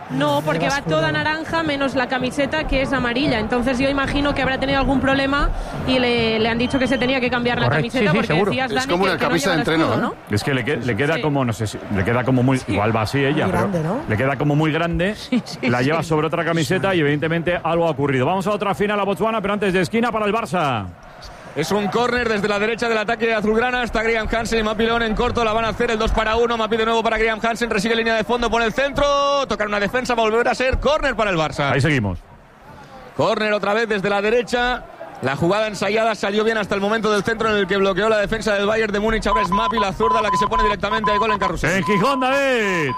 No, porque va toda naranja menos la camiseta que es amarilla. Entonces yo imagino que habrá tenido algún problema y le han dicho que se tenía que cambiar la camiseta, porque seguro. decías, Dani, es como una camisa de entreno, ¿no? Es que le queda como, no sé si, le queda como muy, igual va así ella, muy grande, pero ¿no? le queda como muy grande, la lleva sobre otra camiseta y evidentemente algo ha ocurrido. Vamos a otra final a Botswana, pero antes de esquina para el Barça. Es un córner desde la derecha del ataque azulgrana. Está Graham Hansen y Mapi León en corto. La van a hacer el 2-1. Mapi de nuevo para Graham Hansen. Resigue línea de fondo, pone el centro. Tocar una defensa, volver a ser córner para el Barça. Ahí seguimos. Córner otra vez desde la derecha. La jugada ensayada salió bien hasta el momento del centro en el que bloqueó la defensa del Bayern de Múnich. Ahora es Mapi, la zurda, la que se pone directamente al gol en carrusel. En Gijón, David.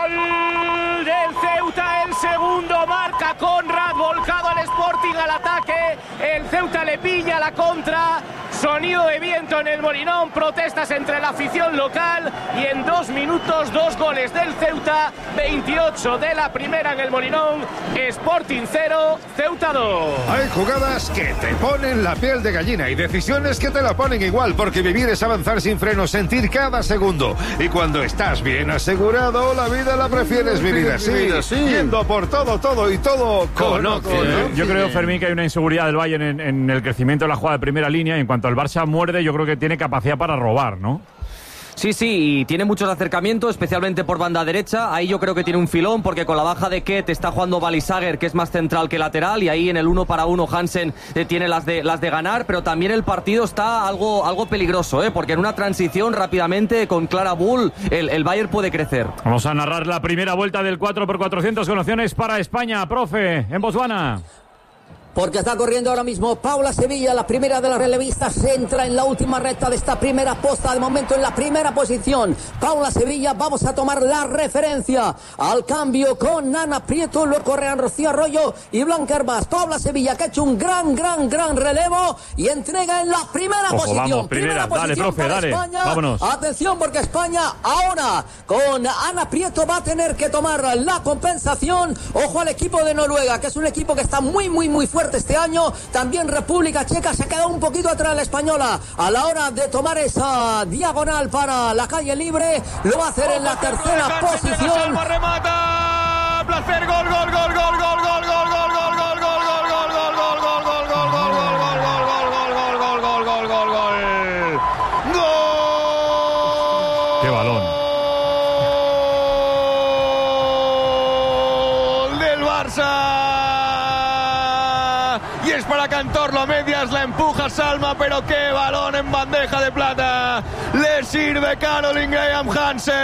Gol del Ceuta, el segundo. Marca Conrad, volcado al Sporting, al ataque. El Ceuta le pilla la contra. Sonido de viento en el Molinón, protestas entre la afición local y en 2 minutos 2 goles del Ceuta, 28 de la primera en el Molinón. Sporting 0, Ceuta 2. Hay jugadas que te ponen la piel de gallina y decisiones que te la ponen igual, porque vivir es avanzar sin freno, sentir cada segundo. Y cuando estás bien asegurado, la vida la prefieres vivir así, yendo por todo y todo con Occi. Yo creo, Fermín, que hay una inseguridad del Bayern en el crecimiento de la jugada de primera línea. En cuanto el Barça muerde, yo creo que tiene capacidad para robar, ¿no? Sí, y tiene muchos acercamientos, especialmente por banda derecha. Ahí yo creo que tiene un filón, porque con la baja de Ket está jugando Balisager, que es más central que lateral, y ahí en el 1-1 Hansen tiene las de ganar, pero también el partido está algo peligroso, porque en una transición rápidamente con Clara Bull el Bayern puede crecer. Vamos a narrar la primera vuelta del 4x400 con opciones para España, profe, en Botswana. Porque está corriendo ahora mismo Paula Sevilla, la primera de las relevistas, entra en la última recta de esta primera posta, de momento en la primera posición. Paula Sevilla, vamos a tomar la referencia al cambio con Ana Prieto, luego correrán Rocío Arroyo y Blanca Hervás. Paula Sevilla, que ha hecho un gran relevo y entrega en la primera posición. Vamos, primera posición, dale, profe, dale, España. Vámonos. Atención, porque España ahora con Ana Prieto va a tener que tomar la compensación. Ojo al equipo de Noruega, que es un equipo que está muy fuerte este año. También República Checa se ha quedado un poquito atrás la española a la hora de tomar esa diagonal para la calle libre. Lo va a hacer en la tercera posición. Remata, placer, gol. ¡Qué balón! Gol del Barça. Y es para Cantorlo a medias, la empuja Salma, pero qué balón en bandeja de plata. Le sirve Caroline Graham Hansen.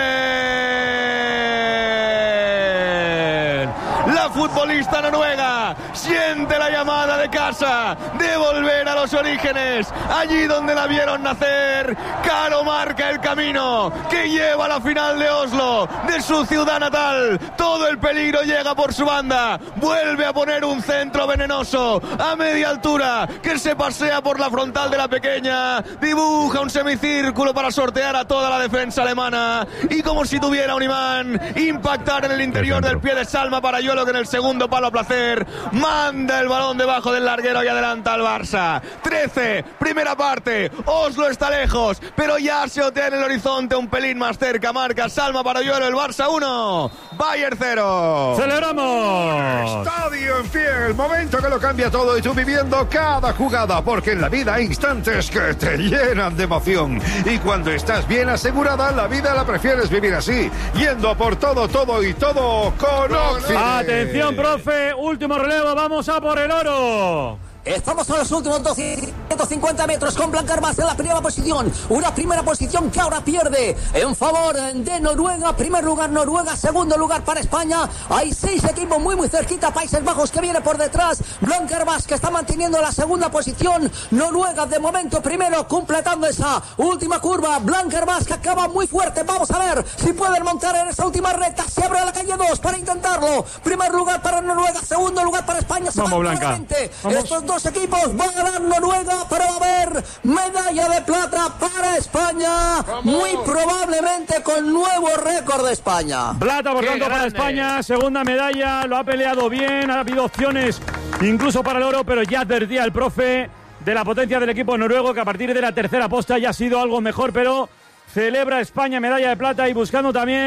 La futbolista noruega siente la llamada de casa de volver a los orígenes, allí donde la vieron nacer. Caro marca el camino que lleva a la final de Oslo, de su ciudad natal. Todo el peligro llega por su banda. Vuelve a poner un centro venenoso a media altura que se pasea por la frontal de la pequeña. Dibuja un semicírculo para sortear a toda la defensa alemana y, como si tuviera un imán, impactar en el interior del pie de Salma Parayuelo, que en el segundo palo a placer manda el balón debajo del larguero y adelanta al Barça. 13, primera parte. Oslo está lejos, pero ya se otea en el horizonte, un pelín más cerca. Marca Salma Parayuelo, el Barça 1, Bayern 0. ¡Celebramos! Estadio en pie, el momento que lo cambia todo y tú viviendo cada jugada, porque en la vida hay instantes que te llenan de emoción. Y cuando estás bien asegurada, la vida la prefieres vivir así, yendo por todo y todo con Occi. Atención, profe, último relevo, vamos a por el oro. Estamos en los últimos 250 metros con Blanca Hervás en la primera posición. Una primera posición que ahora pierde en favor de Noruega. Primer lugar Noruega, segundo lugar para España. Hay 6 equipos muy cerquita. Países Bajos que viene por detrás. Blanca Hervás que está manteniendo la segunda posición. Noruega de momento primero, completando esa última curva. Blanca Hervás que acaba muy fuerte. Vamos a ver si pueden montar en esa última recta. Se abre la calle 2 para intentarlo. Primer lugar para Noruega, segundo lugar para España. Vamos, Blanca. Estos dos equipos van a ganar Noruega, pero va a haber medalla de plata para España. ¡Vamos! Muy probablemente con nuevo récord de España. Plata, por tanto, para España. Segunda medalla, lo ha peleado bien. Ha habido opciones incluso para el oro, pero ya advertía el profe de la potencia del equipo noruego, que a partir de la tercera posta ya ha sido algo mejor, pero celebra España medalla de plata y buscando también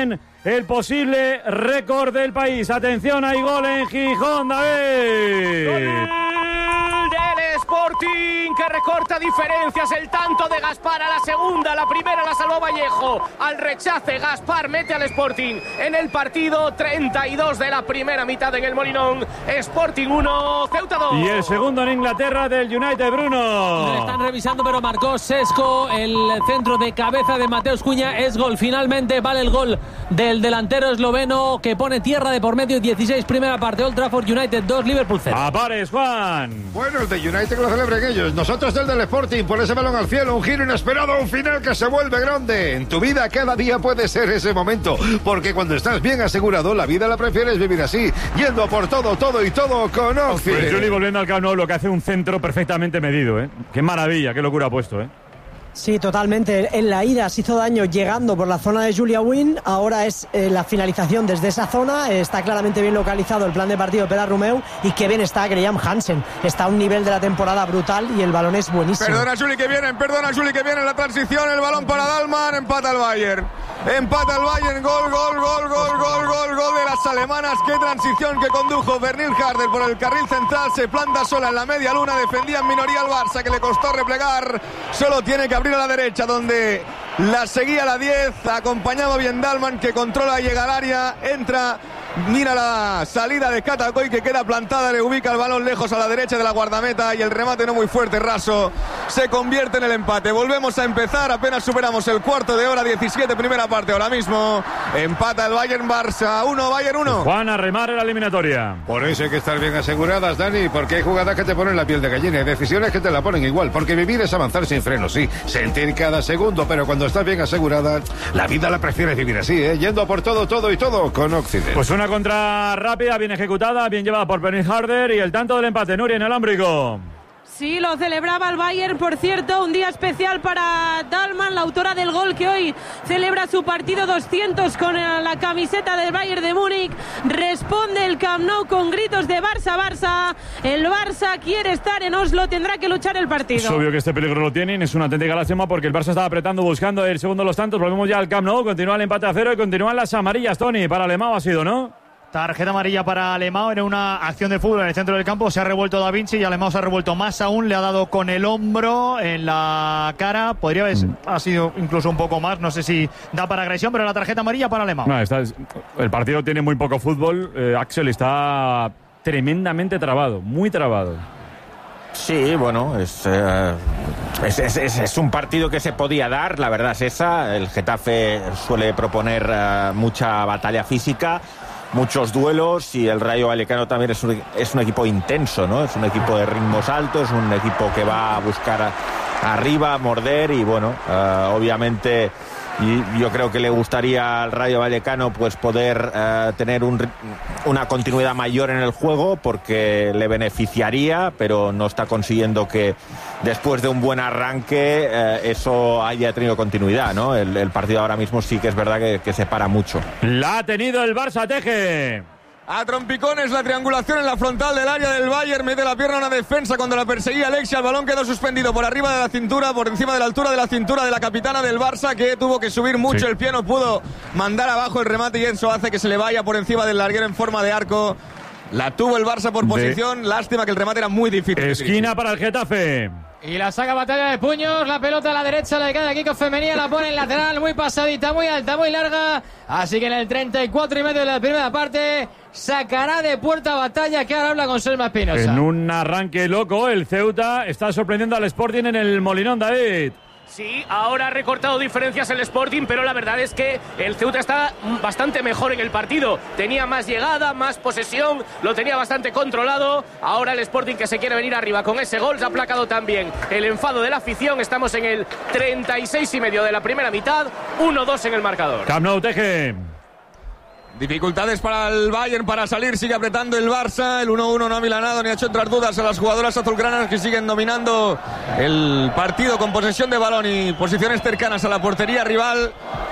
el posible récord del país. Atención, hay gol en Gijón, David. Gol del Sporting, que recorta diferencias. El tanto de Gaspar a la segunda, la primera la salvó Vallejo. Al rechace, Gaspar mete al Sporting en el partido. 32 de la primera mitad en el Molinón. Sporting 1, Ceuta 2. Y el segundo en Inglaterra del United, Bruno. Le están revisando, pero marcó Sesco. El centro de cabeza de Mateus Cunha es gol. Finalmente vale el gol del delantero esloveno, que pone tierra de por medio. 16 primera parte, Old Trafford, United 2, Liverpool 0. A pares, Juan. Bueno, el de United que lo celebren ellos. Nosotros del Sporting, por ese balón al cielo, un giro inesperado, un final que se vuelve grande. En tu vida cada día puede ser ese momento, porque cuando estás bien asegurado, la vida la prefieres vivir así, yendo por todo y todo con Occident. Pues Juli, volviendo al Camp Nou, lo que hace un centro perfectamente medido, ¿eh? Qué maravilla, qué locura ha puesto, ¿eh? Sí, totalmente. En la ida se hizo daño llegando por la zona de Julia Wynn. Ahora es la finalización desde esa zona. Está claramente bien localizado el plan de partido de Pere Romeu. Y qué bien está Graham Hansen. Está a un nivel de la temporada brutal y el balón es buenísimo. Perdona, Juli, que viene la transición. El balón para Dahlmann. Empata el Bayern. Gol de las alemanas. Qué transición que condujo Bernil Harder por el carril central. Se planta sola en la media luna. Defendía en minoría al Barça, que le costó replegar. Solo tiene que abrir a la derecha, donde la seguía la 10. Acompañado bien Dahlmann, que controla y llega al área. Entra. Mira la salida de Katakoy, que queda plantada, le ubica el balón lejos a la derecha de la guardameta y el remate no muy fuerte, raso, se convierte en el empate. Volvemos a empezar, apenas superamos el cuarto de hora, 17 primera parte ahora mismo. Empata el Bayern, Barça 1, Bayern 1. Juan, a remar en la eliminatoria. Por eso hay que estar bien aseguradas, Dani, porque hay jugadas que te ponen la piel de gallina y decisiones que te la ponen igual, porque vivir es avanzar sin freno, sí, sentir cada segundo, pero cuando estás bien asegurada, la vida la prefieres vivir así, yendo a por todo con Occident. Pues una contra rápida, bien ejecutada, bien llevada por Bernil Harder, y el tanto del empate, Nuria, inalámbrico. Sí, lo celebraba el Bayern, por cierto, un día especial para Dahlmann, la autora del gol, que hoy celebra su partido 200 con la camiseta del Bayern de Múnich. Responde el Camp Nou con gritos de Barça, Barça. El Barça quiere estar en Oslo, tendrá que luchar el partido. Es obvio que este peligro lo tienen, es una auténtica lástima porque el Barça estaba apretando, buscando el segundo de los tantos. Volvemos ya al Camp Nou, continúa el empate a 0 y continúan las amarillas, Tony. Para Alemão ha sido, ¿no? Tarjeta amarilla para Alemão en una acción de fútbol en el centro del campo. Se ha revuelto Da Vinci y Alemão se ha revuelto más aún. Le ha dado con el hombro en la cara. Podría haber ha sido incluso un poco más. No sé si da para agresión, pero la tarjeta amarilla para Alemão. No, el partido tiene muy poco fútbol. Axel está tremendamente trabado, muy trabado. Sí, bueno, es un partido que se podía dar, la verdad es esa. El Getafe suele proponer mucha batalla física, muchos duelos, y el Rayo Vallecano también es un equipo intenso, ¿no? Es un equipo de ritmos altos, un equipo que va a buscar arriba, morder, y bueno, obviamente yo creo que le gustaría al Rayo Vallecano pues poder tener una continuidad mayor en el juego, porque le beneficiaría, pero no está consiguiendo que después de un buen arranque eso haya tenido continuidad, ¿no? El partido ahora mismo sí que es verdad que se para mucho. La ha tenido el Barça, Teje. A trompicones la triangulación en la frontal del área del Bayern, mete la pierna a una defensa cuando la perseguía Alexia, el balón quedó suspendido por arriba de la cintura, por encima de la altura de la cintura de la capitana del Barça, que tuvo que subir mucho el pie, no pudo mandar abajo el remate, y eso hace que se le vaya por encima del larguero en forma de arco. La tuvo el Barça por posición, lástima que el remate era muy difícil. Esquina para el Getafe. Y la saca batalla de puños, la pelota a la derecha, la de cada equipo femenina, la pone en lateral, muy pasadita, muy alta, muy larga. Así que en el 34,5 de la primera parte sacará de puerta batalla, que ahora habla con Selma Espinosa. En un arranque loco, el Ceuta está sorprendiendo al Sporting en el Molinón, David. Sí, ahora ha recortado diferencias el Sporting, pero la verdad es que el Ceuta está bastante mejor en el partido. Tenía más llegada, más posesión, lo tenía bastante controlado. Ahora el Sporting, que se quiere venir arriba con ese gol, se ha aplacado también el enfado de la afición. Estamos en el 36,5 de la primera mitad, 1-2 en el marcador. Camp Nou, Teje. Dificultades para el Bayern para salir, sigue apretando el Barça, el 1-1 no ha milanado ni ha hecho entrar dudas a las jugadoras azulgranas, que siguen dominando el partido con posesión de balón y posiciones cercanas a la portería rival.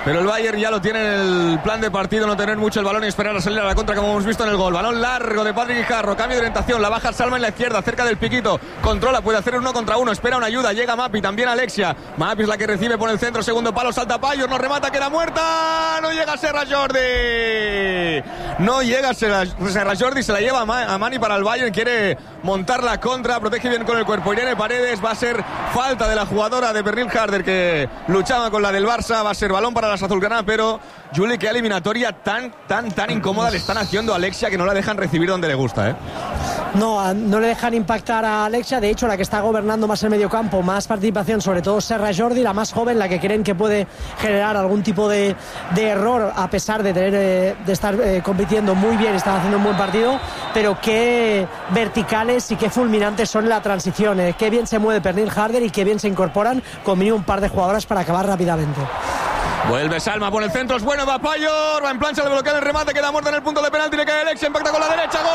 Pero el Bayern ya lo tiene en el plan de partido, no tener mucho el balón y esperar a salir a la contra, como hemos visto en el gol. Balón largo de Patrick Guijarro, cambio de orientación, la baja Salma en la izquierda, cerca del piquito, controla, puede hacer 1 contra 1, espera una ayuda, llega Mapi, también Alexia. Mapi es la que recibe por el centro, segundo palo, salta Payos, no remata, queda muerta, no llega Serra Jordi. No llega Serra Jordi, se la lleva a Mani para el Bayern, quiere montar la contra, protege bien con el cuerpo Irene Paredes, va a ser falta de la jugadora de Pernil Harder que luchaba con la del Barça, va a ser balón para las azulgranas, pero Juli, qué eliminatoria tan incómoda le están haciendo a Alexia, que no la dejan recibir donde le gusta, ¿eh? No le dejan impactar a Alexia. De hecho, la que está gobernando más el mediocampo, más participación, sobre todo Serra Jordi, la más joven, la que creen que puede generar algún tipo de error, a pesar de tener de estar compitiendo muy bien, están haciendo un buen partido, pero qué verticales y qué fulminantes son la transición, qué bien se mueve Pernil Harder y qué bien se incorporan con mínimo un par de jugadoras para acabar rápidamente. Vuelve Salma por el centro, es bueno, va Payor, va en plancha de bloquear el remate, queda muerta en el punto de penalti, le cae Alexia, impacta con la derecha, gol.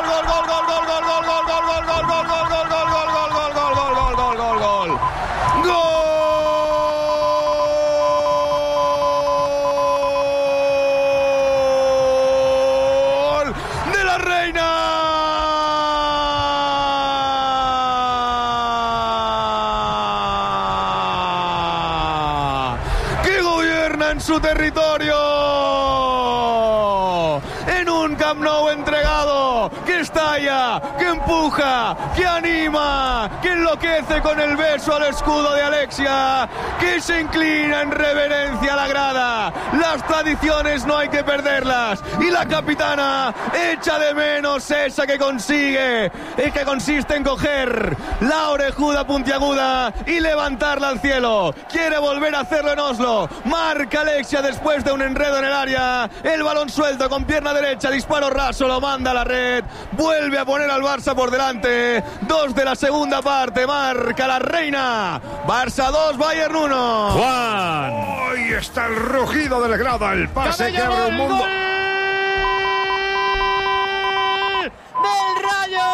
De la Reina. En su territorio, en un Camp Nou entregado, que estalla, que empuja, que anima, que enloquece con el beso al escudo de Alexia, que se inclina en reverencia a la grada. Las tradiciones no hay que perderlas, y la capitana echa de menos esa que consigue, y que consiste en coger la orejuda puntiaguda y levantarla al cielo. Quiere volver a hacerlo en Oslo, marca Alexia después de un enredo en el área, el balón suelto con pierna derecha, disparo raso, lo manda a la red, vuelve a poner al Barça por delante. 2 de la segunda parte, marca la Reina. Barça 2, Bayern 1. Juan. Hoy está el rugido de la grada, el pase que abre un mundo. ¡Del Rayo!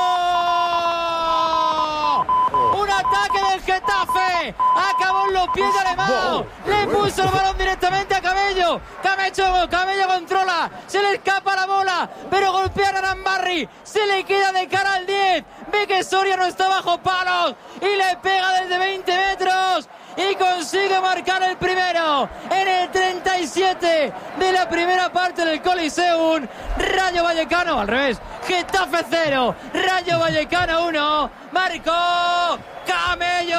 ¡Un ataque del Getafe! ¡Acabó en los pies de Alemão! ¡Le puso el balón directamente a Cabello! Cabello controla, se le escapa la bola, pero golpea a Arambarri, se le queda de cara al 10, ve que Soria no está bajo palos y le pega desde 20 metros y consigue marcar el primero en el 37 de la primera parte del Coliseum. Rayo Vallecano, al revés, Getafe 0, Rayo Vallecano 1, marcó Camello.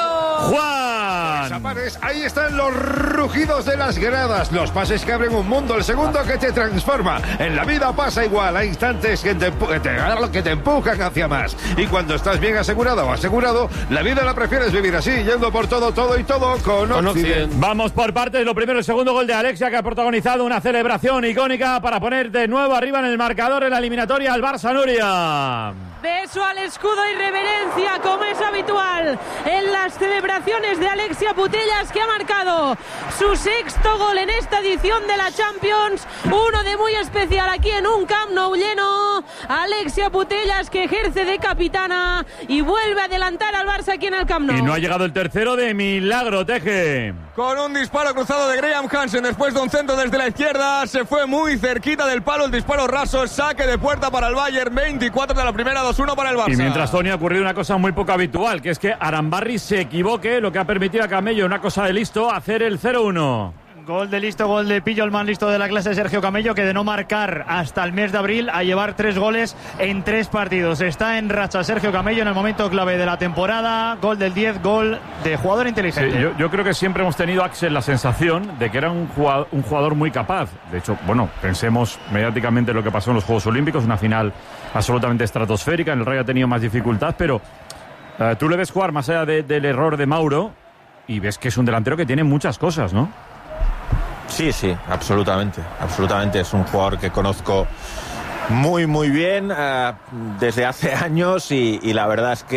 Juan. Ahí están los rugidos de las gradas, los pases que abren un mundo, el segundo que te transforma. En la vida pasa igual, hay instantes que te empujan hacia más. Y cuando estás bien asegurado o asegurado, la vida la prefieres vivir así, yendo por todo y todo con Occident. Vamos por partes. Lo primero, el segundo gol de Alexia, que ha protagonizado una celebración icónica para poner de nuevo arriba en el marcador en la eliminatoria al Barça, Nuria. Beso al escudo y reverencia, como es habitual en las celebraciones de Alexia Putellas, que ha marcado su sexto gol en esta edición de la Champions. Uno de muy especial aquí en un Camp Nou lleno. Alexia Putellas, que ejerce de capitana y vuelve a adelantar al Barça aquí en el Camp Nou. Y no ha llegado el tercero de milagro, Teje. Con un disparo cruzado de Graham Hansen después de un centro desde la izquierda, se fue muy cerquita del palo, el disparo raso, saque de puerta para el Bayern, 24 de la primera, 2-1 para el Barça. Y mientras, Tony, ha ocurrido una cosa muy poco habitual, que es que Arambarri se equivoque, lo que ha permitido a Camello, una cosa de listo, hacer el 0-1. Gol de listo, gol de pillo, el más listo de la clase, Sergio Camello, que de no marcar hasta el mes de abril a llevar 3 goles en 3 partidos. Está en racha Sergio Camello en el momento clave de la temporada. Gol del 10, gol de jugador inteligente. Sí, yo creo que siempre hemos tenido, Axel, la sensación de que era un jugador muy capaz. De hecho, bueno, pensemos mediáticamente lo que pasó en los Juegos Olímpicos, una final absolutamente estratosférica. En el Rayo ha tenido más dificultad, pero tú le ves jugar más allá del error de Mauro y ves que es un delantero que tiene muchas cosas, ¿no? Sí, absolutamente. Es un jugador que conozco Muy, muy bien, desde hace años y la verdad es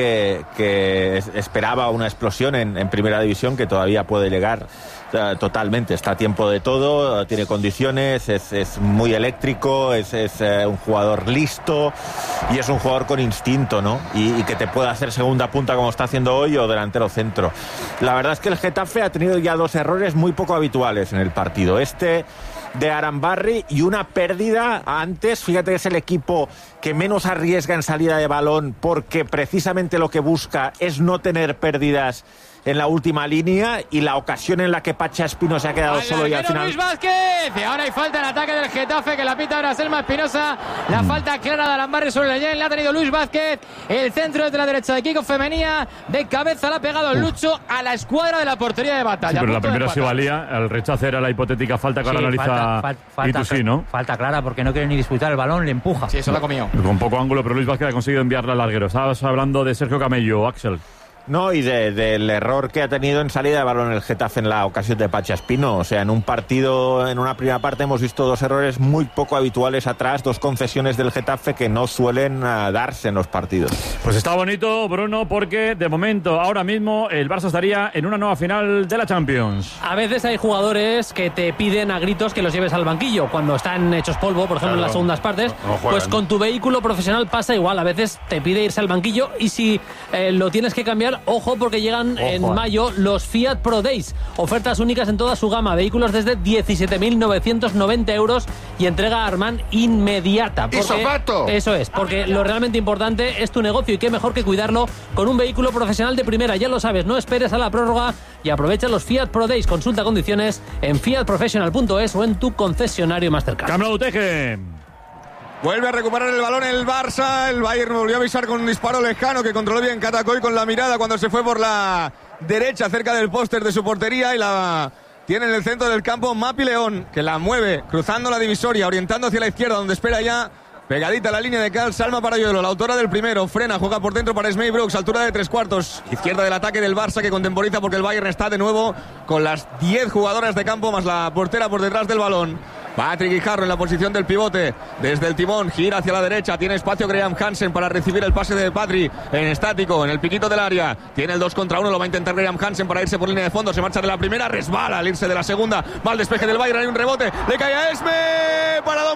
que esperaba una explosión en Primera División que todavía puede llegar totalmente. Está a tiempo de todo, tiene condiciones, es muy eléctrico, es un jugador listo y es un jugador con instinto, ¿no? Y que te puede hacer segunda punta como está haciendo hoy o delantero centro. La verdad es que el Getafe ha tenido ya 2 errores muy poco habituales en el partido. De Arambarri y una pérdida antes. Fíjate que es el equipo que menos arriesga en salida de balón porque precisamente lo que busca es no tener pérdidas en la última línea, y la ocasión en la que Pacha Espino se ha quedado solo y al final... Luis Vázquez, y ahora hay falta en ataque del Getafe que la pita ahora Selma Espinosa. La falta clara de Arambarri sobre el la ha tenido Luis Vázquez. El centro desde la derecha de Kiko Femenía, de cabeza la ha pegado el Lucho a la escuadra de la portería de Batalla. Sí, pero la primera sí valía, el rechazo era la hipotética falta que ahora analiza Itousí, ¿no? Falta clara porque no quiere ni disputar el balón, le empuja. Sí, eso lo ha comido. Con poco ángulo, pero Luis Vázquez ha conseguido enviarla al larguero. Estabas hablando de Sergio Camello, Axel. No, y del error que ha tenido en salida de balón el Getafe en la ocasión de Pacha Espino. O sea, en un partido, en una primera parte hemos visto 2 errores muy poco habituales atrás, 2 concesiones del Getafe que no suelen darse en los partidos. Pues está bonito, Bruno, porque de momento, ahora mismo, el Barça estaría en una nueva final de la Champions. A veces hay jugadores que te piden a gritos que los lleves al banquillo cuando están hechos polvo, por ejemplo, en las segundas partes. Pues con tu vehículo profesional pasa igual. A veces te pide irse al banquillo y si lo tienes que cambiar, ojo, porque llegan en mayo los Fiat Pro Days. Ofertas únicas en toda su gama. Vehículos desde 17.990 euros y entrega Armand inmediata. Eso es, porque lo realmente importante es tu negocio y qué mejor que cuidarlo con un vehículo profesional de primera. Ya lo sabes, no esperes a la prórroga y aprovecha los Fiat Pro Days. Consulta condiciones en fiatprofessional.es o en tu concesionario más cercano. Camilo Teje. Vuelve a recuperar el balón el Barça. El Bayern volvió a avisar con un disparo lejano que controló bien Catacoy con la mirada cuando se fue por la derecha cerca del póster de su portería y la tiene en el centro del campo Mapi León, que la mueve cruzando la divisoria, orientando hacia la izquierda donde espera ya pegadita a la línea de cal Salma Parayuelo, la autora del primero. Frena, juega por dentro para Smey Brooks, altura de 3/4, izquierda del ataque del Barça que contemporiza porque el Bayern está de nuevo con las 10 jugadoras de campo más la portera por detrás del balón. Patrick Guijarro en la posición del pivote desde el timón, gira hacia la derecha, tiene espacio Graham Hansen para recibir el pase de Patrick en estático, en el piquito del área, tiene el 2 contra 1, lo va a intentar Graham Hansen para irse por línea de fondo, se marcha de la primera, resbala al irse de la segunda, va al despeje del Bayern, hay un rebote, le cae a Esme, paradón,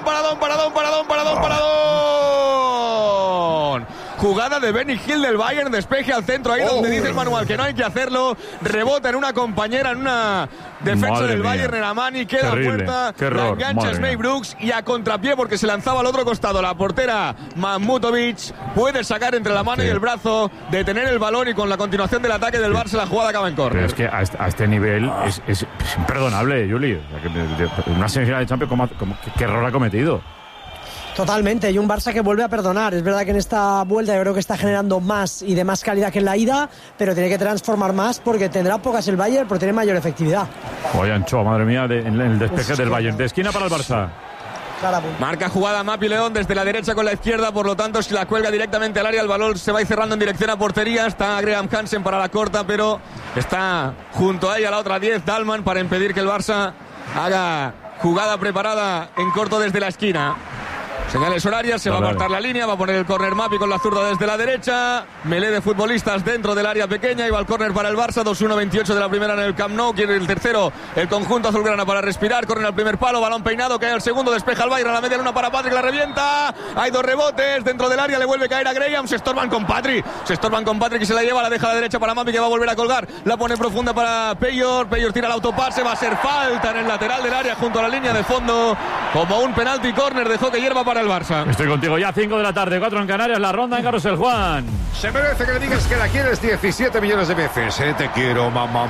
jugada de Benny Hill del Bayern, despeje al centro, ahí donde dice el manual que no hay que hacerlo, rebota en una compañera, en una defensa del Bayern, en Amani, queda puerta, la engancha Smey Brooks y a contrapié porque se lanzaba al otro costado, la portera Mahmutovic puede sacar entre la mano y el brazo, detener el balón y con la continuación del ataque del Barça la jugada acaba en córner. Pero es que a este nivel es imperdonable, Juli, una semifinal de Champions, ¿qué error ha cometido? Totalmente, y un Barça que vuelve a perdonar. Es verdad que en esta vuelta yo creo que está generando más y de más calidad que en la ida, pero tiene que transformar más porque tendrá pocas el Bayern, pero tiene mayor efectividad. Oye, Anchoa, madre mía, en el despeje del Bayern. De esquina para el Barça. Marca jugada Mapi León desde la derecha con la izquierda, por lo tanto si la cuelga directamente al área el balón se va a ir cerrando en dirección a portería, está Graham Hansen para la corta, pero está junto a ella la otra 10, Dalman, para impedir que el Barça haga jugada preparada en corto desde la esquina. Señales horarias, se va a cortar la línea, va a poner el córner Mapi con la zurda desde la derecha, melé de futbolistas dentro del área pequeña y va el córner para el Barça, 2-1-28 de la primera en el Camp Nou, quiere el tercero el conjunto azulgrana para respirar, córner al primer palo, balón peinado, cae al segundo, despeja el Bayern a la media luna para Patrick, la revienta, hay 2 rebotes dentro del área, le vuelve a caer a Graham, se estorban con Patrick y se la lleva, la deja a la derecha para Mapi que va a volver a colgar, la pone profunda para Peyor tira el autopase, va a ser falta en el lateral del área junto a la línea de fondo, como un penalti córner, dejó que hierva para el Barça. Estoy contigo ya, 5 de la tarde, 4 en Canarias, la ronda en Carrusel, Juan. Se merece que le digas que la quieres 17 millones de veces. Te quiero, mamá.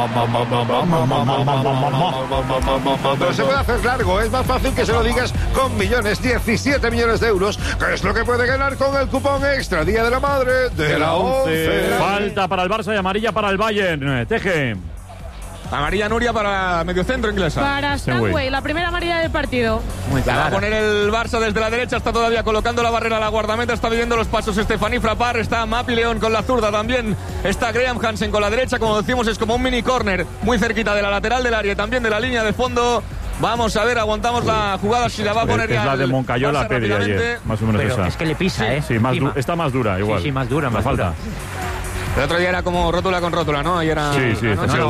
Pero se puede hacer largo, es más fácil que se lo digas con millones, 17 millones de euros, que es lo que puede ganar con el cupón extra Día de la Madre de la 11. Falta para el Barça y amarilla para el Bayern. Teje. Amarilla Nuria para mediocentro inglesa. Para Stanway, la primera amarilla del partido. La va a poner el Barça desde la derecha, está todavía colocando la barrera a la guardameta, está viviendo los pasos Stephanie Frappart, está Mapi León con la zurda, también está Graham Hansen con la derecha, como decimos es como un mini córner, muy cerquita de la lateral del área y también de la línea de fondo. Vamos a ver, aguantamos la jugada si la va a poner ya. Es la de Moncayola Pedri ayer, más o menos pero esa. Es que le pisa, Sí, está más dura igual. Sí, más dura, más falta. dura. El otro día era como rótula con rótula, ¿no? Ayer era... Sí,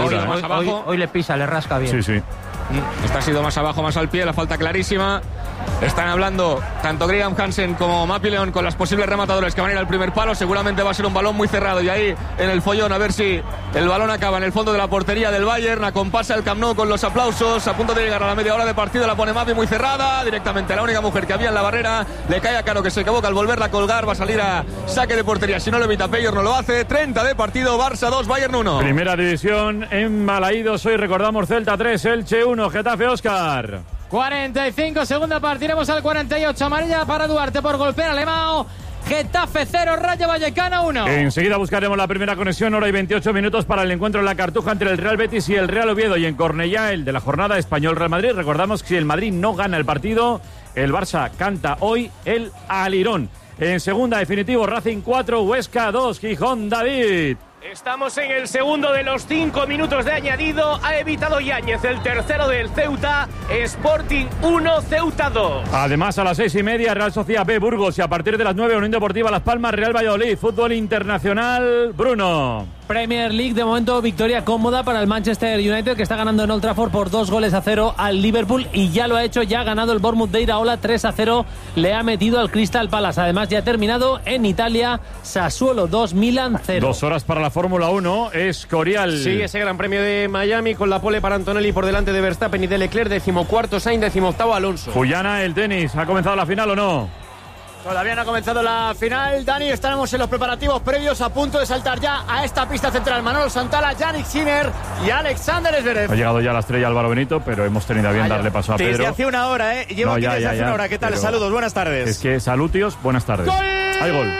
hoy le pisa, le rasca bien. Sí. Esta ha sido más abajo, más al pie, la falta clarísima. Están hablando tanto Graham Hansen como Mapi León con los posibles rematadores que van a ir al primer palo. Seguramente va a ser un balón muy cerrado y ahí en el follón a ver si el balón acaba en el fondo de la portería del Bayern. Acompasa el Camp Nou con los aplausos. A punto de llegar a la media hora de partido, la pone Mapi muy cerrada. Directamente a la única mujer que había en la barrera. Le cae a Caro, que se equivoca al volverla a colgar. Va a salir a saque de portería. Si no lo evita Peyor, no lo hace. 30 de partido, Barça 2, Bayern 1. Primera división en Balaídos. Hoy recordamos Celta 3, Elche 1, Getafe Óscar. 45, segunda parte, iremos al 48, amarilla para Duarte por golpear a Alemão. Getafe 0, Rayo Vallecano 1. Enseguida buscaremos la primera conexión, hora y 28 minutos para el encuentro en la Cartuja entre el Real Betis y el Real Oviedo, y en Cornellá el de la jornada Español-Real Madrid. Recordamos que si el Madrid no gana el partido, el Barça canta hoy el alirón. En segunda, definitivo, Racing 4, Huesca 2, Gijón, David. Estamos en el segundo de los 5 minutos de añadido. Ha evitado Yáñez el tercero del Ceuta. Sporting 1, Ceuta 2. Además, a las 6:30, Real Sociedad B, Burgos, y a partir de las 9, Unión Deportiva Las Palmas, Real Valladolid. Fútbol internacional, Bruno. Premier League, de momento victoria cómoda para el Manchester United, que está ganando en Old Trafford por 2-0 al Liverpool, y ya lo ha hecho, ya ha ganado el Bournemouth de Iraola 3-0, le ha metido al Crystal Palace. Además, ya ha terminado en Italia, Sassuolo 2, Milan 0. 2 horas para la Fórmula 1, Escorial. Sí, ese Gran Premio de Miami con la pole para Antonelli por delante de Verstappen y de Leclerc, 14º Sainz, 18º Alonso. Fuyana, el tenis, ¿ha comenzado la final o no? Todavía no ha comenzado la final, Dani. Estamos en los preparativos previos, a punto de saltar ya a esta pista central. Manolo Santala, Yannick Sinner y Alexander Zverev. Ha llegado ya la estrella Álvaro Benito, pero hemos tenido a bien darle paso a Pedro. Desde hace una hora, Llevo aquí desde hace una hora. ¿Qué tal? Saludos, buenas tardes. Es que salutios, buenas tardes. ¡Gol! Hay gol.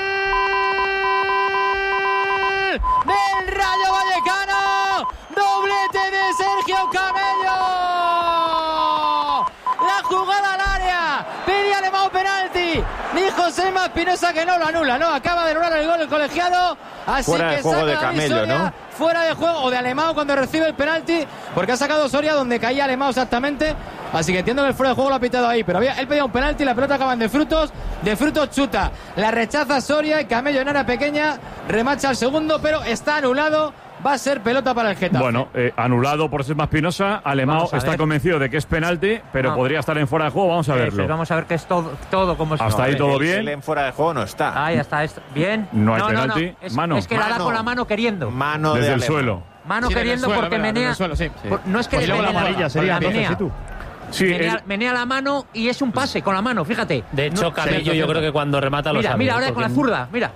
Del Rayo Vallecano. Doblete de Sergio Camello. La jugada al área. Pedía Alemão penalti. Dijo Sema Espinosa que no lo anula, ¿no? Acaba de anular el gol el colegiado. Así fuera que de juego saca de Camello, Soria, ¿no? Fuera de juego, o de Alemão cuando recibe el penalti, porque ha sacado Soria donde caía Alemão exactamente. Así que entiendo que el fuera de juego lo ha pitado ahí, pero él pedía un penalti, la pelota acaba de frutos chuta. La rechaza Soria y Camello en área pequeña remacha al segundo, pero está anulado. Va a ser pelota para el Getafe. Bueno, anulado por Sema Espinosa. Alemão está convencido de que es penalti, pero podría estar en fuera de juego. Vamos a verlo. Vamos a ver que es todo como es. Hasta ahí todo bien. En fuera de juego no está. Ahí está, bien. No hay penalti. No. Es que la da con la mano queriendo. Mano desde de el suelo. Mano queriendo suelo, porque ¿verdad? menea. Suelo, sí. No es que pues le luego menea, la amarilla sería menea. Sí, menea la mano y es un pase con la mano, fíjate. De hecho, Camello yo creo que cuando remata lo sabe. Mira, ahora con la zurda, mira.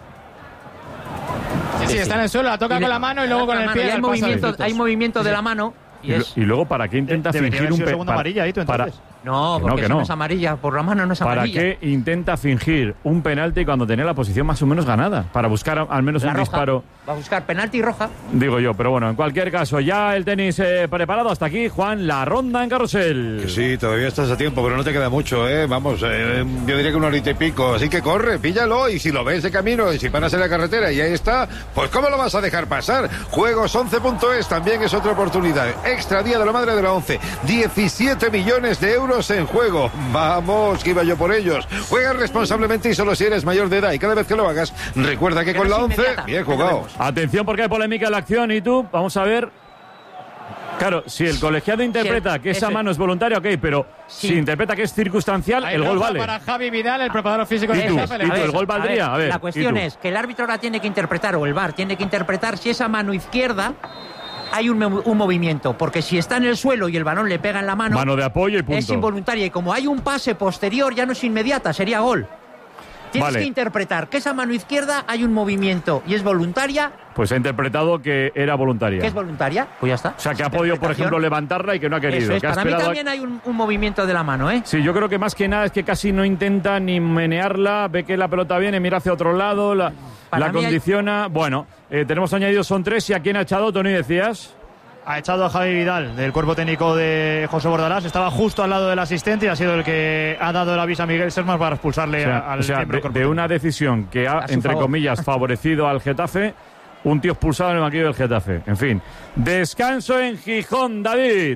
Sí, está en el suelo, la toca con la mano y luego con el pie. Hay movimiento de la mano. Y luego, ¿para qué intenta fingir un penalti? amarilla, No, porque no es amarilla, por la mano no es amarilla. ¿Para qué intenta fingir un penalti cuando tenía la posición más o menos ganada? Para buscar al menos un disparo. Va a buscar penalti roja. Digo yo, pero bueno, en cualquier caso, ya el tenis preparado. Hasta aquí, Juan, la ronda en carrusel. Que sí, todavía estás a tiempo, pero no te queda mucho, Vamos, yo diría que una horita y pico. Así que corre, píllalo, y si lo ves de camino, y si paras en la carretera y ahí está, pues ¿cómo lo vas a dejar pasar? Juegos11.es también es otra oportunidad. Extra Día de la Madre de la 11. 17 millones de euros en juego. Vamos, que iba yo por ellos. Juega responsablemente y solo si eres mayor de edad. Y cada vez que lo hagas, recuerda que con la 11, bien jugado. Atención porque hay polémica en la acción. Y tú, vamos a ver. Claro, si el colegiado interpreta que esa mano es voluntaria, ok, pero si interpreta que es circunstancial, el gol vale. Para Javi Vidal, el preparador físico de Getafe. ¿Y tú, el gol valdría? A ver, la cuestión es que el árbitro ahora tiene que interpretar, o el VAR tiene que interpretar si esa mano izquierda hay un movimiento, porque si está en el suelo y el balón le pega en la mano de apoyo y punto. Es involuntaria, y como hay un pase posterior ya no es inmediata, sería gol. Tienes que interpretar que esa mano izquierda hay un movimiento y es voluntaria. Pues ha interpretado que era voluntaria. ¿Que es voluntaria? Pues ya está. O sea, que ha podido, por ejemplo, levantarla y que no ha querido. Eso es. Que Para mí también hay un movimiento de la mano, Sí, yo creo que más que nada es que casi no intenta ni menearla, ve que la pelota viene, mira hacia otro lado, la condiciona. Bueno, tenemos añadidos, son 3. ¿Y a quién ha echado, Tony, decías? Ha echado a Javi Vidal del cuerpo técnico de José Bordalás. Estaba justo al lado del asistente y ha sido el que ha dado el aviso a Miguel Sermas para expulsarle al miembro de una decisión que ha, entre comillas, favorecido al Getafe, un tío expulsado en el banquillo del Getafe. En fin, descanso en Gijón, David.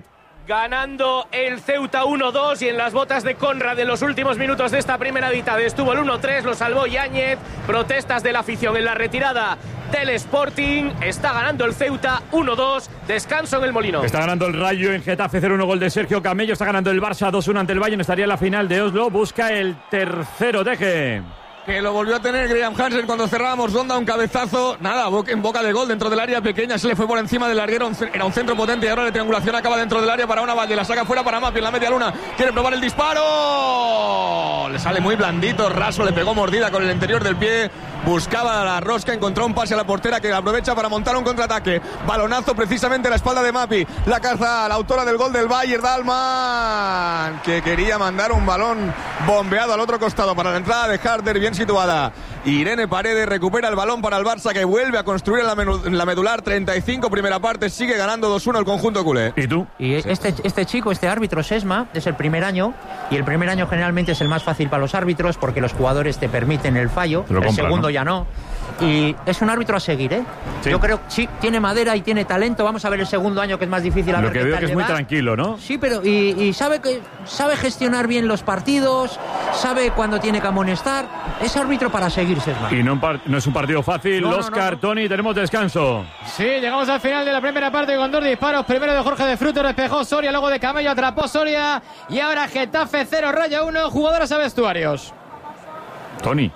ganando el Ceuta 1-2 y en las botas de Conrad en los últimos minutos de esta primera mitad estuvo el 1-3, lo salvó Yáñez, protestas de la afición en la retirada del Sporting. Está ganando el Ceuta 1-2, descanso en el Molinón. Está ganando el Rayo en Getafe 0-1, gol de Sergio Camello. Está ganando el Barça 2-1 ante el Bayern, estaría en la final de Oslo, busca el tercero. Deje que lo volvió a tener Graham Hansen cuando cerrábamos ronda, un cabezazo, nada, en boca de gol dentro del área pequeña, se le fue por encima del larguero, era un centro potente y ahora la triangulación acaba dentro del área para una Valle, la saca fuera para Mapi en la media luna, quiere probar el disparo, le sale muy blandito, raso, le pegó mordida con el interior del pie, buscaba la rosca, encontró un pase a la portera que aprovecha para montar un contraataque, balonazo precisamente a la espalda de Mapi, la caza la autora del gol del Bayern, Dalman, que quería mandar un balón bombeado al otro costado para la entrada de Harder, bien situada. Irene Paredes recupera el balón para el Barça, que vuelve a construir en la medular. 35 primera parte, sigue ganando 2-1 el conjunto culé. ¿Y tú? Y este chico, este árbitro Sesma, es el primer año, y el primer año generalmente es el más fácil para los árbitros porque los jugadores te permiten el fallo, el segundo ya no. Y es un árbitro a seguir, ¿eh? Sí. Yo creo que sí, tiene madera y tiene talento. Vamos a ver el segundo año, que es más difícil. Lo que veo que es muy tranquilo, ¿no? Sí, pero y sabe gestionar bien los partidos, sabe cuándo tiene que amonestar. Es árbitro para seguir, Sesma. Y no es un partido fácil. Oscar, Tony, tenemos descanso. Sí, llegamos al final de la primera parte con 2 disparos. Primero de Jorge de Fruto, despejó Soria, luego de Camello, atrapó Soria. Y ahora Getafe 0, Rayo 1, jugadores a vestuarios. Tony.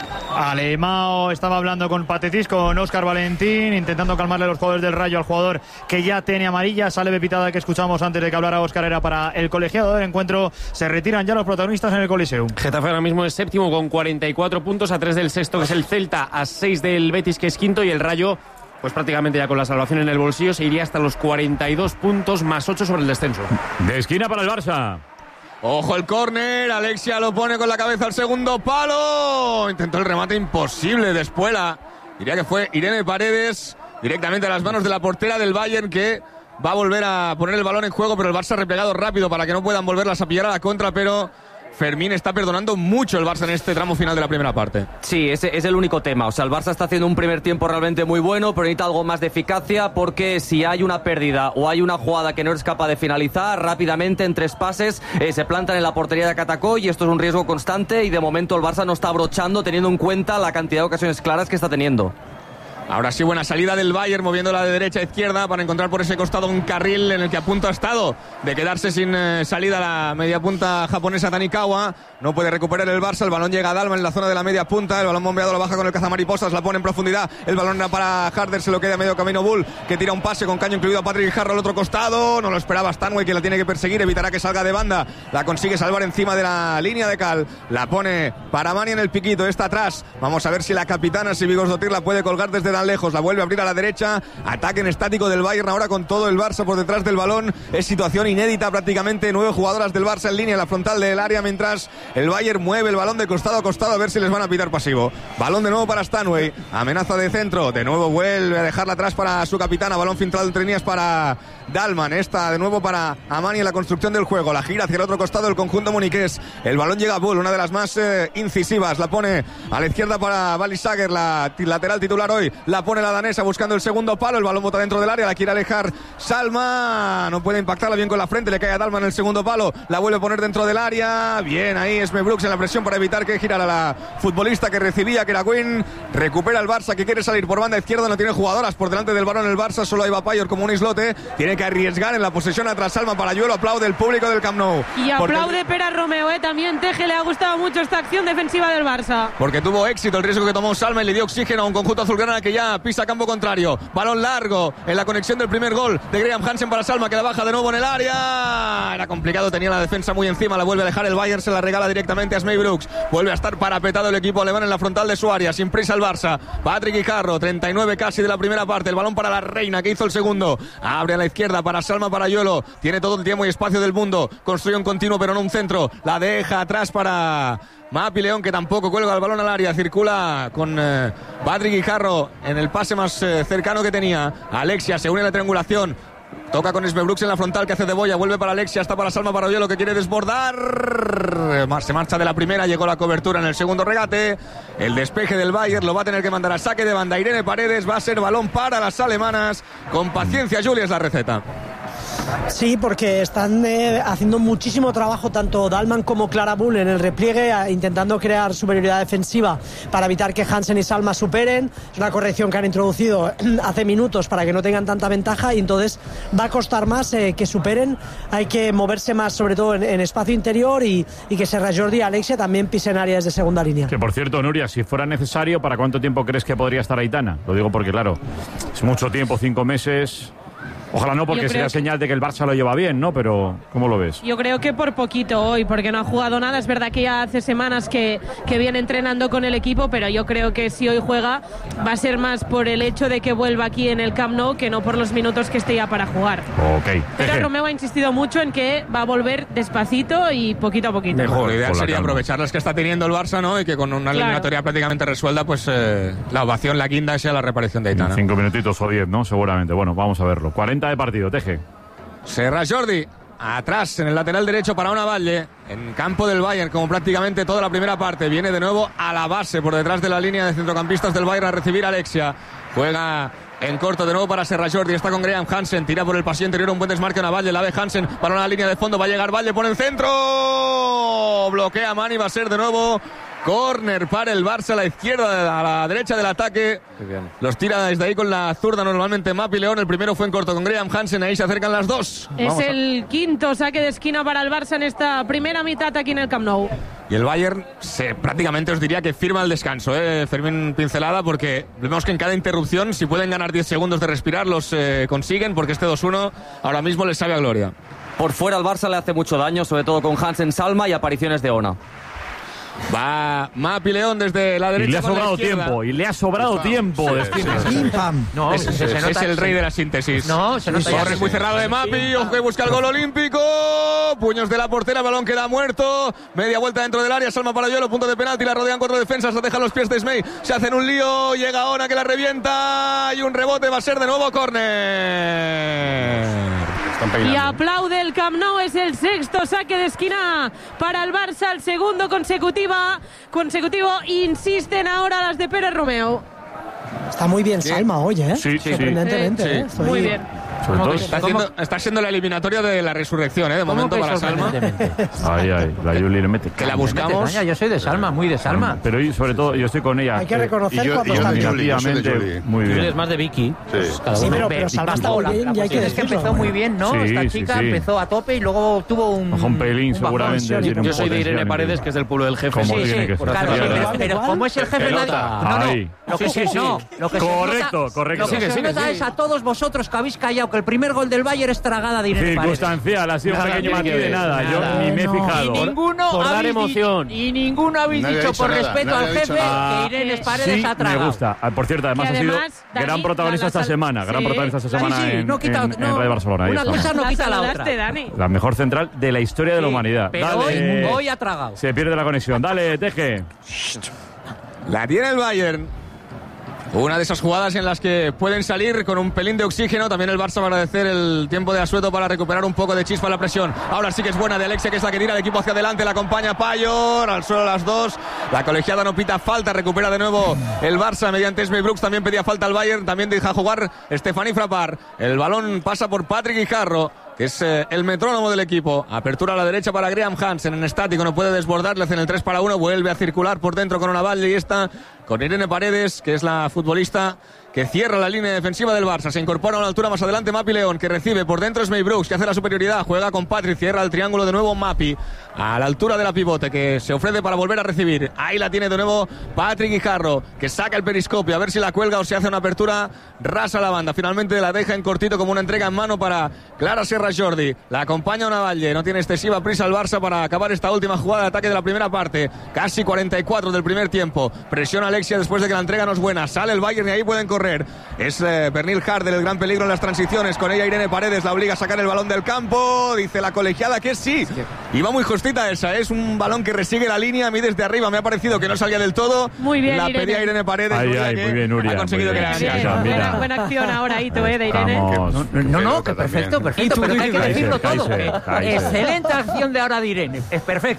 Alemão estaba hablando con Patetis, con Óscar Valentín, intentando calmarle a los jugadores del Rayo al jugador que ya tiene amarilla. Sale Bepitada, que escuchamos antes de que hablara Óscar, era para el colegiado del encuentro. Se retiran ya los protagonistas en el Coliseum. Getafe ahora mismo es séptimo con 44 puntos, a 3 del sexto, que es el Celta, a 6 del Betis, que es quinto, y el Rayo, pues prácticamente ya con la salvación en el bolsillo, se iría hasta los 42 puntos más 8 sobre el descenso. De esquina para el Barça. Ojo el córner, Alexia lo pone con la cabeza al segundo palo. Intentó el remate imposible de Espuela. Diría que fue Irene Paredes directamente a las manos de la portera del Bayern, que va a volver a poner el balón en juego, pero el Barça ha replegado rápido para que no puedan volverlas a pillar a la contra, pero Fermín está perdonando mucho el Barça en este tramo final de la primera parte. Sí, ese es el único tema. O sea, el Barça está haciendo un primer tiempo realmente muy bueno, pero necesita algo más de eficacia, porque si hay una pérdida o hay una jugada que no eres capaz de finalizar, rápidamente en 3 pases se plantan en la portería de Catacó, y esto es un riesgo constante, y de momento el Barça no está abrochando, teniendo en cuenta la cantidad de ocasiones claras que está teniendo. Ahora sí, buena salida del Bayern, moviéndola de derecha a izquierda para encontrar por ese costado un carril en el que a punto ha estado de quedarse sin salida la media punta japonesa Tanikawa. No puede recuperar el Barça, el balón llega a Dalman en la zona de la media punta, el balón bombeado lo baja con el cazamariposas, la pone en profundidad, el balón era para Harder, se lo queda a medio camino Bull, que tira un pase con caño incluido a Patrick Jarro al otro costado, no lo esperaba Stanway, que la tiene que perseguir, evitará que salga de banda, la consigue salvar encima de la línea de cal, la pone para Mani en el piquito, está atrás, vamos a ver si la capitana Sibigos-Dotir la puede colgar desde tan lejos, la vuelve a abrir a la derecha, ataque en estático del Bayern ahora con todo el Barça por detrás del balón, es situación inédita prácticamente, 9 jugadoras del Barça en línea en la frontal del área, mientras el Bayern mueve el balón de costado a costado a ver si les van a pitar pasivo. Balón de nuevo para Stanway, amenaza de centro, de nuevo vuelve a dejarla atrás para su capitana, balón filtrado entre líneas para Dalman, esta de nuevo para Amani en la construcción del juego, la gira hacia el otro costado del conjunto muniqués, el balón llega a Bull, una de las más incisivas, la pone a la izquierda para Balisager, la lateral titular hoy, la pone la danesa buscando el segundo palo, el balón bota dentro del área, la quiere alejar Salma, no puede impactarla bien con la frente, le cae a Dalman el segundo palo, la vuelve a poner dentro del área, bien ahí Esme Brooks en la presión para evitar que girara la futbolista que recibía, que era Quinn, recupera el Barça que quiere salir por banda izquierda, no tiene jugadoras por delante del balón el Barça, solo hay Payor como un islote, tiene que arriesgar en la posesión atrás Salma para Yuelo, aplaude el público del Camp Nou. Y aplaude Pera Romeo, también Teje le ha gustado mucho esta acción defensiva del Barça. Porque tuvo éxito el riesgo que tomó Salma y le dio oxígeno a un conjunto azulgrana que ya pisa campo contrario, balón largo en la conexión del primer gol de Graham Hansen para Salma, que la baja de nuevo en el área, era complicado, tenía la defensa muy encima, la vuelve a dejar el Bayern, se la regala directamente a Smey Brooks, vuelve a estar parapetado el equipo alemán en la frontal de su área, sin prisa el Barça, Patrick Guijarro, 39 casi de la primera parte, el balón para la Reina que hizo el segundo, abre a la izquierda para Salma, para Yuelo, tiene todo el tiempo y espacio del mundo, construye un continuo pero no un centro, la deja atrás para Mapi León, que tampoco cuelga el balón al área, circula con Patrick Guijarro en el pase más cercano que tenía, Alexia se une a la triangulación, toca con Esme Brooks en la frontal que hace de boya, vuelve para Alexia, está para Salma, para Yuelo que quiere desbordar, se marcha de la primera, llegó la cobertura en el segundo regate, el despeje del Bayern lo va a tener que mandar a saque de banda Irene Paredes, va a ser balón para las alemanas, con paciencia Julia es la receta. Sí, porque están haciendo muchísimo trabajo tanto Dahlmann como Clara Bull en el repliegue, intentando crear superioridad defensiva para evitar que Hansen y Salma superen. Es una corrección que han introducido hace minutos para que no tengan tanta ventaja, y entonces va a costar más que superen. Hay que moverse más, sobre todo en espacio interior, y que Serra Jordi y Alexia también pisen áreas de segunda línea. Que por cierto, Nuria, si fuera necesario, ¿para cuánto tiempo crees que podría estar Aitana? Lo digo porque, claro, es mucho tiempo, 5 meses. Ojalá no, porque sería señal de que el Barça lo lleva bien, ¿no? Pero, ¿cómo lo ves? Yo creo que por poquito hoy, porque no ha jugado nada. Es verdad que ya hace semanas que viene entrenando con el equipo, pero yo creo que si hoy juega va a ser más por el hecho de que vuelva aquí en el Camp Nou que no por los minutos que esté ya para jugar. Ok. Pero Romeu ha insistido mucho en que va a volver despacito y poquito a poquito. Mejor, la idea sería aprovechar las que está teniendo el Barça, ¿no? Y que con una eliminatoria prácticamente resuelta, pues la ovación, la guinda, sea la reaparición de Aitana. 5 minutitos o 10, ¿no? Seguramente. Bueno, vamos a verlo. 40 de partido, Teje. Serra Jordi, atrás en el lateral derecho para Ona Valle, en campo del Bayern, como prácticamente toda la primera parte. Viene de nuevo a la base, por detrás de la línea de centrocampistas del Bayern, a recibir a Alexia. Juega en corto de nuevo para Serra Jordi, está con Graham Hansen, tira por el pasillo interior, un buen desmarque Ona Valle, la ve Hansen para una línea de fondo, va a llegar Valle, pone el centro, bloquea Mani, va a ser de nuevo córner para el Barça, a la izquierda, a la derecha del ataque. Los tira desde ahí con la zurda normalmente Mapi León. El primero fue en corto con Graham Hansen, ahí se acercan las dos. Es el quinto saque de esquina para el Barça en esta primera mitad aquí en el Camp Nou. Y el Bayern prácticamente os diría que firma el descanso, Fermín pincelada, porque vemos que en cada interrupción, si pueden ganar 10 segundos de respirar, los consiguen, porque este 2-1 ahora mismo les sabe a gloria. Por fuera el Barça le hace mucho daño, sobre todo con Hansen, Salma y apariciones de Ona. Va Mapi León desde la derecha. Y le ha sobrado tiempo. Y le ha sobrado tiempo. No, es el rey de la síntesis. No, se nota. Corre muy cerrado de Mapi. Ojo que busca el gol olímpico. Puños de la portera. Balón queda muerto. Media vuelta dentro del área. Salma para Yolo. Punto de penalti. La rodean 4 defensas. La dejan los pies de Smey. Se hacen un lío. Llega Ona que la revienta. Y un rebote. Va a ser de nuevo córner. Y aplaude el Camp Nou. Es el sexto saque de esquina para el Barça. El segundo consecutivo. Insisten ahora las de Pérez Romeu. Está muy bien Salma hoy, ¿eh? Sí, sorprendentemente. Muy bien. Está siendo la eliminatoria de la resurrección, de momento para Salma. La Juli le mete. Que la buscamos. Yo soy de Salma, muy de Salma. Pero sobre todo, yo estoy con ella. Hay que reconocer cuando está bien. Muy bien. Juli es más de Vicky. Sí, pero Salma está muy bien y hay que decirlo. Es que empezó muy bien, ¿no? Esta chica empezó a tope y luego tuvo un pelín, seguramente. Yo soy de Irene Paredes, que es del pueblo del jefe. Sí, claro, pero como es el jefe... Correcto. Lo que se nota es a todos vosotros que habéis callado que el primer gol del Bayern es tragada de Irene Paredes. Circunstancial, ha sido un pequeño matiz de nada. Yo ni me he fijado. Y ninguno habéis dicho por respeto al jefe que Irene Paredes ha tragado. Me gusta. Por cierto, además ha sido gran protagonista esta semana. Gran protagonista esta semana en Radio Barcelona. Una cosa no quita la otra. La mejor central de la historia de la humanidad. Pero hoy ha tragado. Se pierde la conexión. Dale, Teje. La tiene el Bayern. Una de esas jugadas en las que pueden salir con un pelín de oxígeno. También el Barça va a agradecer el tiempo de asueto para recuperar un poco de chispa a la presión. Ahora sí que es buena de Alexia, que es la que tira el equipo hacia adelante. La acompaña Payor. Al suelo las dos. La colegiada no pita falta. Recupera de nuevo el Barça mediante Smey Brooks. También pedía falta al Bayern. También deja jugar Stephanie Frappart. El balón pasa por Patrick Guijarro, que es el metrónomo del equipo. Apertura a la derecha para Graham Hansen en estático, no puede desbordar, le hacen el 3-1, vuelve a circular por dentro con Ona Valle y está con Irene Paredes, que es la futbolista que cierra la línea defensiva del Barça. Se incorpora a una altura más adelante Mapi León, que recibe por dentro Smey Brooks, que hace la superioridad, juega con Patrick, cierra el triángulo de nuevo Mapi, a la altura de la pivote, que se ofrece para volver a recibir. Ahí la tiene de nuevo Patrick Guijarro, que saca el periscopio, a ver si la cuelga o se hace una apertura rasa a la banda. Finalmente la deja en cortito como una entrega en mano para Clara Serra Jordi. La acompaña Ona Valle, no tiene excesiva prisa el Barça para acabar esta última jugada de ataque de la primera parte. Casi 44 del primer tiempo. Presiona Alexia después de que la entrega no es buena. Sale el Bayern y ahí pueden correr. Es Pernil Harder el gran peligro en las transiciones. Con ella Irene Paredes la obliga a sacar el balón del campo. Dice la colegiada que sí. Y va muy justita esa. Es un balón que resigue la línea. A mí desde arriba me ha parecido que no salía del todo. Muy bien, la Irene. pedía Irene Paredes. Muy bien, Nuria. Ha conseguido que la buena acción ahora, Ito, de Irene. No, que perfecto. Pero hay que decirlo todo. Excelente acción de ahora de Irene. Es perfecto.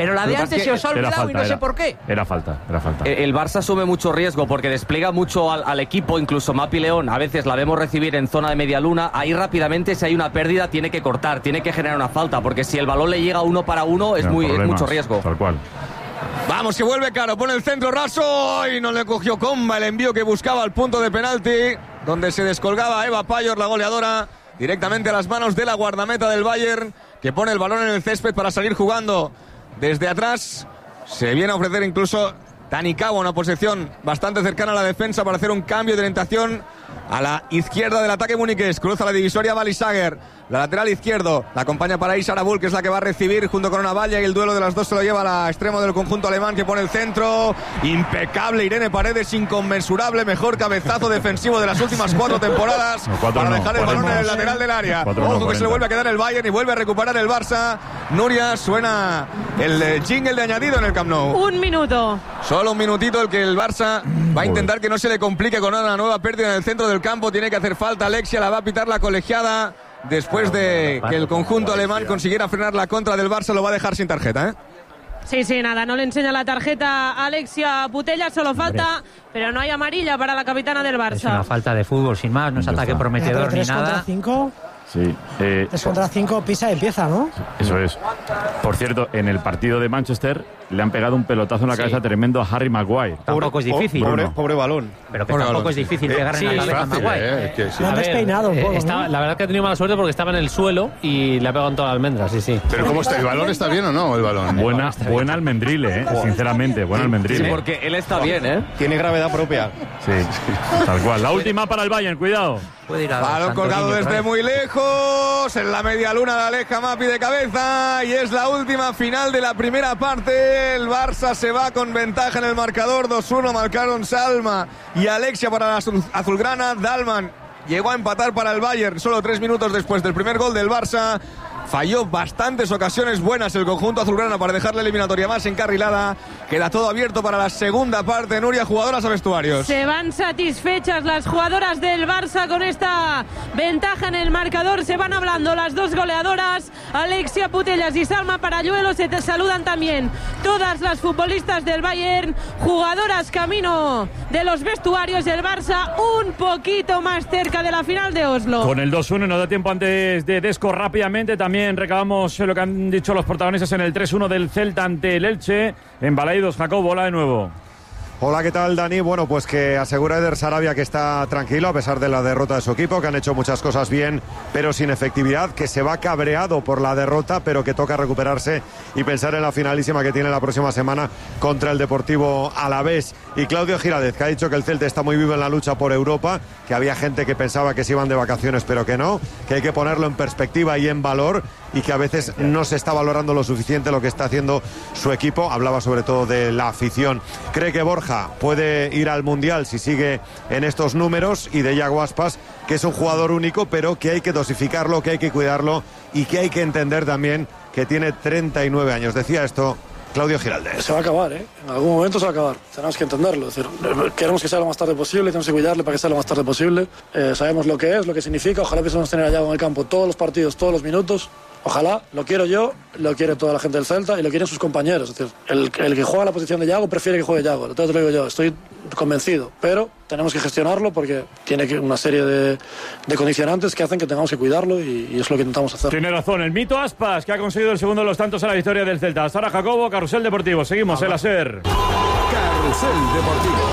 Pero la de antes se os ha olvidado y no sé por qué. Era falta. El Barça asume mucho riesgo porque despliega mucho al equipo, incluso Mapi León, a veces la vemos recibir en zona de media luna, ahí rápidamente si hay una pérdida tiene que cortar, tiene que generar una falta, porque si el balón le llega 1 para 1 es mucho riesgo. Tal cual. Vamos, que vuelve Caro, pone el centro raso y no le cogió Comba el envío que buscaba al punto de penalti, donde se descolgaba Eva Payor, la goleadora, directamente a las manos de la guardameta del Bayern, que pone el balón en el césped para salir jugando desde atrás. Se viene a ofrecer incluso Dani Cabo, una posición bastante cercana a la defensa para hacer un cambio de orientación a la izquierda del ataque muniqués. Cruza la divisoria Balisager, la lateral izquierdo, la acompaña para Isa Arabul, que es la que va a recibir junto con una valla, y el duelo de las dos se lo lleva a la extremo del conjunto alemán, que pone el centro. Impecable Irene Paredes, inconmensurable, mejor cabezazo defensivo de las últimas 4 temporadas para dejar el balón en el lateral del área. Ojo que se le vuelve a quedar el Bayern y vuelve a recuperar el Barça. Nuria, suena el jingle de añadido en el Camp Nou. 1 minuto. Solo un minutito el que el Barça va a intentar que no se le complique con una nueva pérdida en el centro del campo. Tiene que hacer falta Alexia, la va a pitar la colegiada. Después de que el conjunto alemán consiguiera frenar la contra del Barça, lo va a dejar sin tarjeta, ¿eh? Sí, nada, no le enseña la tarjeta a Alexia Putellas, solo falta, pero no hay amarilla para la capitana del Barça. Es una falta de fútbol, sin más, no es ataque prometedor ni nada. 3 contra 5. Sí. 3 contra 5, pisa y empieza, ¿no? Eso es. Por cierto, en el partido de Manchester le han pegado un pelotazo en la cabeza tremendo a Harry Maguire. Tampoco es difícil. Pobre balón. Pero que tampoco es difícil pegar en la cabeza a Maguire. Lo han despeinado un poco, ¿no? La verdad es que ha tenido mala suerte porque estaba en el suelo y le ha pegado en toda la almendra, sí. Pero ¿cómo está? ¿El balón está bien o no? El balón. Buena almendrile, sinceramente, buena almendrile. Sí, porque él está bien, ¿eh? Tiene gravedad propia. Sí, tal cual. La última para el Bayern, cuidado. Balón colgado desde muy lejos, en la media luna la aleja Mapi de cabeza, y es la última final de la primera parte. El Barça se va con ventaja en el marcador, 2-1, marcaron Salma y Alexia para la azulgrana. Dalman llegó a empatar para el Bayern solo 3 minutos después del primer gol del Barça. Falló bastantes ocasiones buenas el conjunto azulgrana para dejar la eliminatoria más encarrilada. Queda todo abierto para la segunda parte. Nuria, jugadoras a vestuarios. Se van satisfechas las jugadoras del Barça con esta ventaja en el marcador. Se van hablando las dos goleadoras, Alexia Putellas y Salma Parayuelo. Se te saludan también todas las futbolistas del Bayern. Jugadoras camino de los vestuarios. El Barça un poquito más cerca de la final de Oslo. Con el 2-1 nos da tiempo antes de Desco rápidamente. También recabamos lo que han dicho los protagonistas en el 3-1 del Celta ante el Elche. En Balaidos, Jacob, hola de nuevo. Hola, ¿qué tal, Dani? Bueno, pues que asegura Eder Sarabia que está tranquilo a pesar de la derrota de su equipo, que han hecho muchas cosas bien, pero sin efectividad, que se va cabreado por la derrota, pero que toca recuperarse y pensar en la finalísima que tiene la próxima semana contra el Deportivo Alavés. Y Claudio Giraldez, que ha dicho que el Celta está muy vivo en la lucha por Europa, que había gente que pensaba que se iban de vacaciones, pero que no, que hay que ponerlo en perspectiva y en valor, y que a veces no se está valorando lo suficiente lo que está haciendo su equipo. Hablaba sobre todo de la afición. Cree que Borja puede ir al Mundial si sigue en estos números, y de Iago Aspas, que es un jugador único, pero que hay que dosificarlo, que hay que cuidarlo y que hay que entender también que tiene 39 años. Decía esto Claudio Giraldez. Se va a acabar, ¿eh? En algún momento se va a acabar. Tenemos que entenderlo. Es decir, queremos que sea lo más tarde posible, tenemos que cuidarle para que sea lo más tarde posible. Sabemos lo que es, lo que significa. Ojalá pudiésemos tener a Iago en el campo todos los partidos, todos los minutos. Ojalá, lo quiero yo, lo quiere toda la gente del Celta y lo quieren sus compañeros. Es decir, el que juega la posición de Iago prefiere que juegue Iago. Entonces te lo digo yo, estoy convencido. Pero tenemos que gestionarlo porque tiene una serie de condicionantes que hacen que tengamos que cuidarlo, y es lo que intentamos hacer. Tiene razón, el mito Aspas, que ha conseguido el segundo de los tantos a la victoria del Celta. Hasta ahora, Jacobo, Carrusel Deportivo. Seguimos, el ASER. Carrusel Deportivo.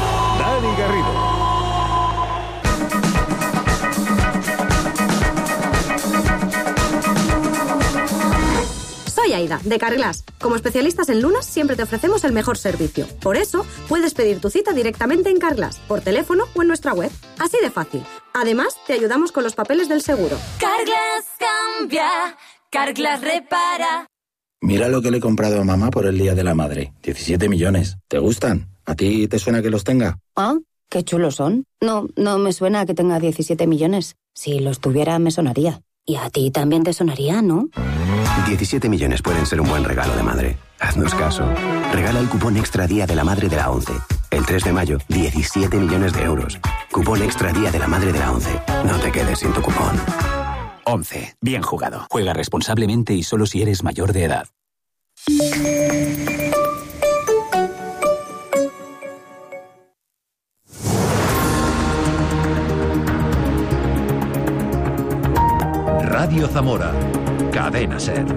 Dani Garrido. Soy Aida, de Carglass. Como especialistas en lunas, siempre te ofrecemos el mejor servicio. Por eso, puedes pedir tu cita directamente en Carglass, por teléfono o en nuestra web. Así de fácil. Además, te ayudamos con los papeles del seguro. Carglass cambia, Carglass repara. Mira lo que le he comprado a mamá por el Día de la Madre. 17 millones. ¿Te gustan? ¿A ti te suena que los tenga? Ah, qué chulos son. No me suena que tenga 17 millones. Si los tuviera, me sonaría. Y a ti también te sonaría, ¿no? 17 millones pueden ser un buen regalo de madre. Haznos caso. Regala el cupón Extra Día de la Madre de la ONCE. El 3 de mayo, 17 millones de euros. Cupón Extra Día de la Madre de la ONCE. No te quedes sin tu cupón. ONCE. Bien jugado. Juega responsablemente y solo si eres mayor de edad. Radio Zamora, Cadena SER.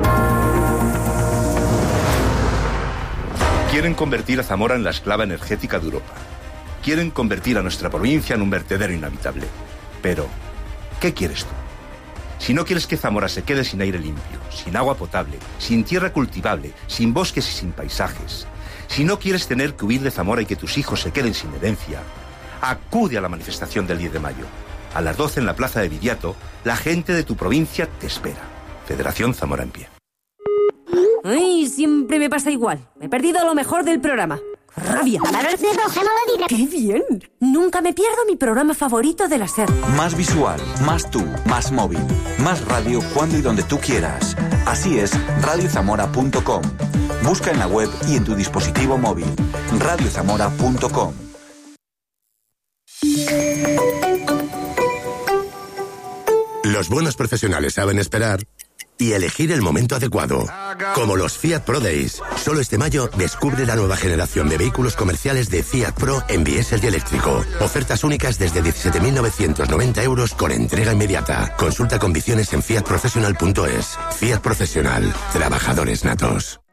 Quieren convertir a Zamora en la esclava energética de Europa. Quieren convertir a nuestra provincia en un vertedero inhabitable. Pero, ¿qué quieres tú? Si no quieres que Zamora se quede sin aire limpio, sin agua potable, sin tierra cultivable, sin bosques y sin paisajes, si no quieres tener que huir de Zamora y que tus hijos se queden sin herencia, acude a la manifestación del 10 de mayo. A las 12 en la plaza de Viriato, la gente de tu provincia te espera. Federación Zamora en Pie. Ay, siempre me pasa igual. Me he perdido lo mejor del programa. ¡Rabia! ¡Qué bien! Nunca me pierdo mi programa favorito de la SER. Más visual, más tú, más móvil. Más radio cuando y donde tú quieras. Así es, radiozamora.com. Busca en la web y en tu dispositivo móvil. radiozamora.com. Los buenos profesionales saben esperar y elegir el momento adecuado. Como los Fiat Pro Days. Solo este mayo descubre la nueva generación de vehículos comerciales de Fiat Pro en diésel y eléctrico. Ofertas únicas desde 17.990 euros con entrega inmediata. Consulta condiciones en fiatprofessional.es. Fiat Profesional. Trabajadores natos.